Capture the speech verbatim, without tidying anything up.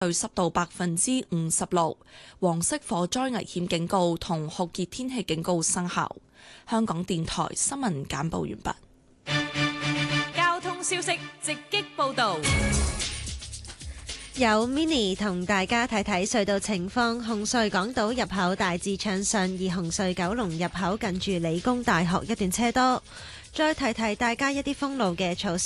對濕度百分之五十六，黃色火災危險警告同酷熱天氣警告生效。香港電台新聞簡報完畢。 交通消息直擊報道。 有 Mini 同大家睇睇隧道情況，紅隧港島入口大致暢順，而紅隧九龍入口近住理工大學一段車多。再提提大家一啲封路嘅措施。